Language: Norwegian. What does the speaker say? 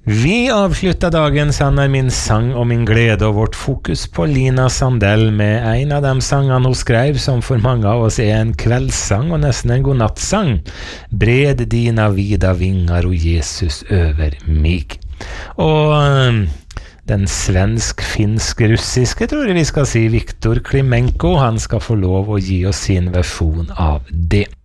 Vi avslutta dagen Sann min sang og min glede og vårt fokus på Lina Sandell med en av de sangene hun skrev som for mange av oss en kveldssang og nesten en godnattsang. Bred dina vida vingar og Jesus over mig. Og den svensk-finsk-russiske tror jeg vi skal si Viktor Klimenko, han skal få lov å gi oss sin versjon av det.